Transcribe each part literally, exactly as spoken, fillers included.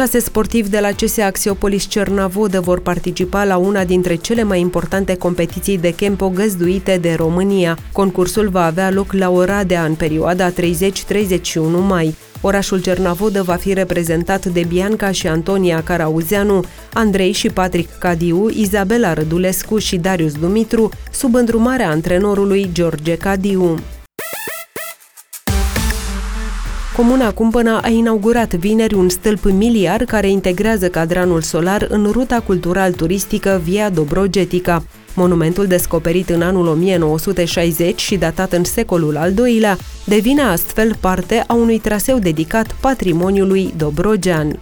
Șase sportivi de la C S Axiopolis Cernavodă vor participa la una dintre cele mai importante competiții de kempo găzduite de România. Concursul va avea loc la Oradea în perioada treizeci treizeci și unu mai. Orașul Cernavodă va fi reprezentat de Bianca și Antonia Carauzeanu, Andrei și Patrick Cadiu, Izabela Rădulescu și Darius Dumitru, sub îndrumarea antrenorului George Cadiu. Comuna Cumpăna a inaugurat vineri un stâlp miliar care integrează cadranul solar în ruta cultural-turistică Via Dobrogetica. Monumentul, descoperit în anul o mie nouă sute șaizeci și datat în secolul al doilea, devine astfel parte a unui traseu dedicat patrimoniului dobrogean.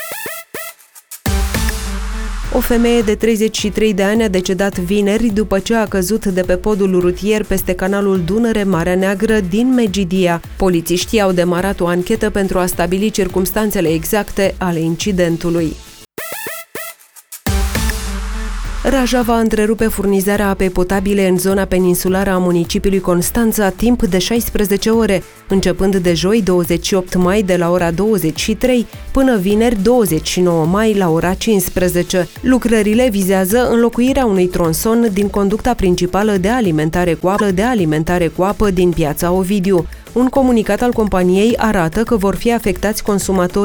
O femeie de treizeci și trei de ani a decedat vineri după ce a căzut de pe podul rutier peste canalul Dunăre-Marea Neagră din Megidia. Polițiștii au demarat o anchetă pentru a stabili circumstanțele exacte ale incidentului. Raja va întrerupe furnizarea apei potabile în zona peninsulară a municipiului Constanța timp de șaisprezece ore, începând de joi douăzeci și opt mai de la ora douăzeci și trei până vineri douăzeci și nouă mai la ora cincisprezece. Lucrările vizează înlocuirea unui tronson din conducta principală de alimentare cu apă, de alimentare cu apă din piața Ovidiu. Un comunicat al companiei arată că vor fi afectați consumatori